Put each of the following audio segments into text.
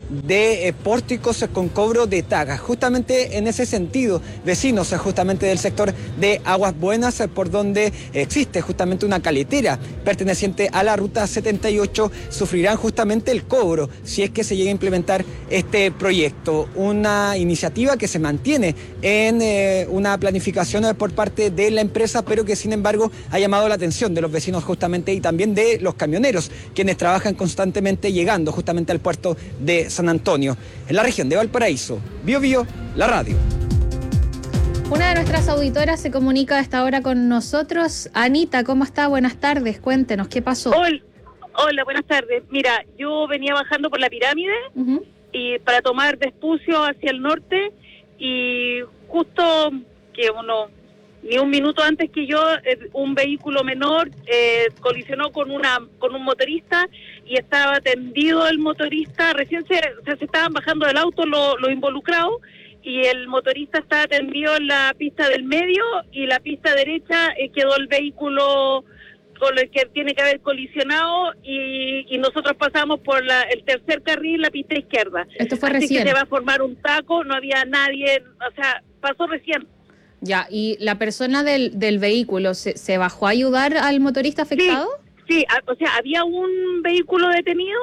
de pórticos con cobro de tagas. Justamente en ese sentido, vecinos justamente del sector de Aguas Buenas, por donde existe justamente una caletera perteneciente a la ruta 78, sufrirán justamente el cobro si es que se llega a implementar este proyecto. Una iniciativa que se mantiene en una planificación por parte de la empresa, pero que sin embargo ha llamado la atención de los vecinos justamente y también de los camioneros, quienes trabajan constantemente llegando justamente al puerto de San Antonio. En la región de Valparaíso, Bío Bío, la radio. Una de nuestras auditoras se comunica a esta hora con nosotros. Anita, ¿cómo está? Buenas tardes, cuéntenos, ¿qué pasó? Hola, buenas tardes. Mira, yo venía bajando por la pirámide y para tomar Vespucio hacia el norte, y justo que ni un minuto antes que yo, un vehículo menor colisionó con un motorista y estaba tendido el motorista. Recién se estaban bajando del auto los involucrados, y el motorista estaba tendido en la pista del medio, y la pista derecha quedó el vehículo con el que tiene que haber colisionado, y nosotros pasamos por el tercer carril, la pista izquierda. Esto fue Así recién. que se va a formar un taco, no había nadie, o sea, pasó recién. Ya, ¿y la persona del vehículo se bajó a ayudar al motorista afectado? Sí, o sea, había un vehículo detenido,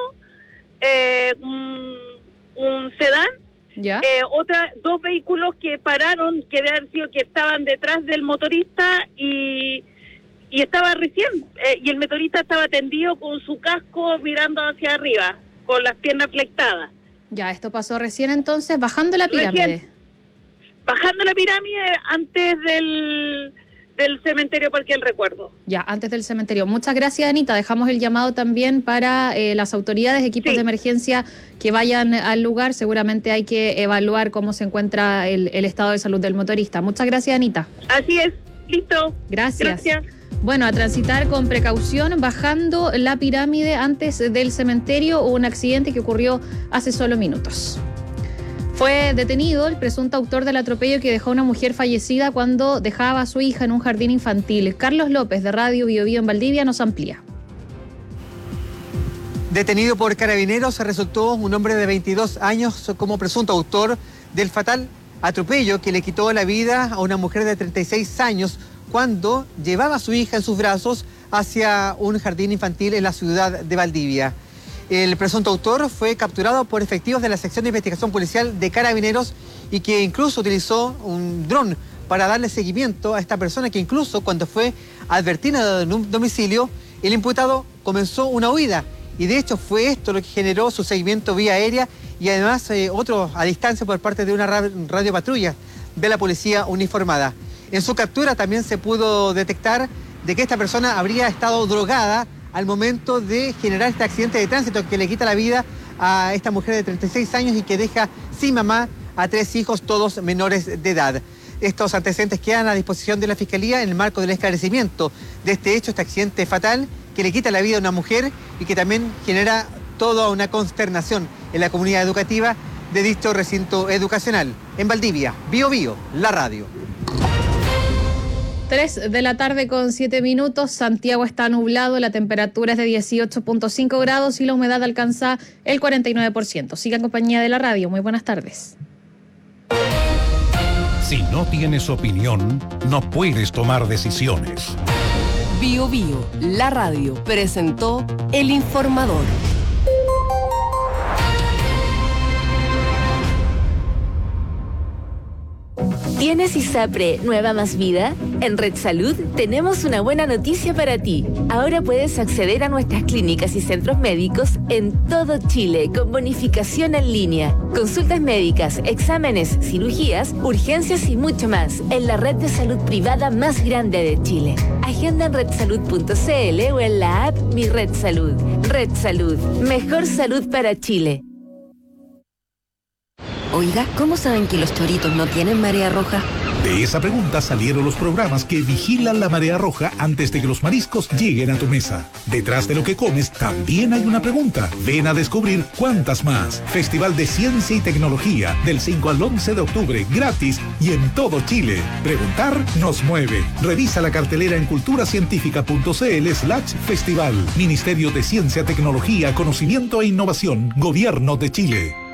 un sedán, ¿Ya? dos vehículos que pararon, que debe haber sido que estaban detrás del motorista, y estaba recién, y el motorista estaba tendido con su casco mirando hacia arriba, con las piernas flectadas. Ya, esto pasó recién entonces, bajando la pirámide. Recién. Bajando la pirámide antes del cementerio Parque del Recuerdo. Ya, antes del cementerio. Muchas gracias, Anita. Dejamos el llamado también para las autoridades, equipos de emergencia que vayan al lugar. Seguramente hay que evaluar cómo se encuentra el estado de salud del motorista. Muchas gracias, Anita. Así es. Listo. Gracias. Bueno, a transitar con precaución, bajando la pirámide antes del cementerio, hubo un accidente que ocurrió hace solo minutos. Fue detenido el presunto autor del atropello que dejó a una mujer fallecida cuando dejaba a su hija en un jardín infantil. Carlos López, de Radio Bío Bío en Valdivia, nos amplía. Detenido por carabineros resultó un hombre de 22 años como presunto autor del fatal atropello que le quitó la vida a una mujer de 36 años cuando llevaba a su hija en sus brazos hacia un jardín infantil en la ciudad de Valdivia. El presunto autor fue capturado por efectivos de la sección de investigación policial de Carabineros, y que incluso utilizó un dron para darle seguimiento a esta persona, que incluso cuando fue advertida en un domicilio, el imputado comenzó una huida, y de hecho fue esto lo que generó su seguimiento vía aérea y además otro a distancia por parte de una radiopatrulla de la policía uniformada. En su captura también se pudo detectar de que esta persona habría estado drogada al momento de generar este accidente de tránsito que le quita la vida a esta mujer de 36 años y que deja sin mamá a 3 hijos, todos menores de edad. Estos antecedentes quedan a disposición de la Fiscalía en el marco del esclarecimiento de este hecho, este accidente fatal que le quita la vida a una mujer y que también genera toda una consternación en la comunidad educativa de dicho recinto educacional. En Valdivia, Bío Bío, la radio. 3 de la tarde con 7 minutos, Santiago está nublado, la temperatura es de 18.5 grados y la humedad alcanza el 49%. Siga en compañía de la radio, muy buenas tardes. Si no tienes opinión, no puedes tomar decisiones. Bío Bío, la radio, presentó El Informador. ¿Tienes ISAPRE Nueva Más Vida? En Red Salud tenemos una buena noticia para ti. Ahora puedes acceder a nuestras clínicas y centros médicos en todo Chile con bonificación en línea. Consultas médicas, exámenes, cirugías, urgencias y mucho más en la red de salud privada más grande de Chile. Agenda en redsalud.cl o en la app Mi Red Salud. Red Salud, mejor salud para Chile. Oiga, ¿cómo saben que los choritos no tienen marea roja? De esa pregunta salieron los programas que vigilan la marea roja antes de que los mariscos lleguen a tu mesa. Detrás de lo que comes también hay una pregunta. Ven a descubrir cuántas más. Festival de Ciencia y Tecnología del 5 al 11 de octubre, gratis y en todo Chile. Preguntar nos mueve. Revisa la cartelera en culturacientifica.cl/festival. Ministerio de Ciencia, Tecnología, Conocimiento e Innovación, Gobierno de Chile.